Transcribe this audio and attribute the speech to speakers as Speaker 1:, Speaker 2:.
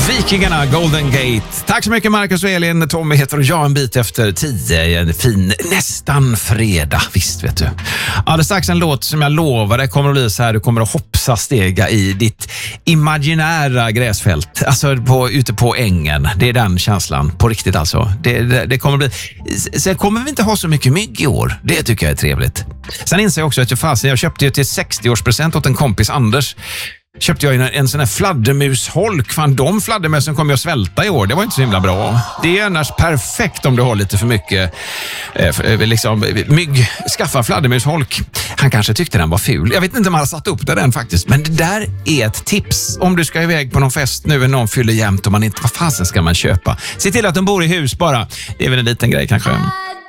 Speaker 1: Vikingarna, Golden Gate. Tack så mycket Marcus och Elin. Tommy heter och jag en bit efter 10. En fin, nästan fredag. Visst vet du. Alldeles strax en låt som jag lovar dig kommer att bli så här. Du kommer att hoppsa stega i ditt imaginära gräsfält. Alltså ute på ängen. Det är den känslan. På riktigt alltså. Det kommer att bli... Sen kommer vi inte ha så mycket mygg i år. Det tycker jag är trevligt. Sen inser jag också att jag köpte ju till 60-årspresent åt en kompis Anders. Köpte jag en sån här fladdermusholk. Fan, de fladdermössen kommer jag svälta i år. Det var inte så himla bra. Det är annars perfekt om du har lite för mycket mygg. Skaffa fladdermusholk. Han kanske tyckte den var ful. Jag vet inte om han har satt upp den faktiskt. Men det där är ett tips. Om du ska iväg på någon fest nu, någon fyller jämt och man inte, vad fasen ska man köpa? Se till att de bor i hus bara. Det är väl en liten grej kanske.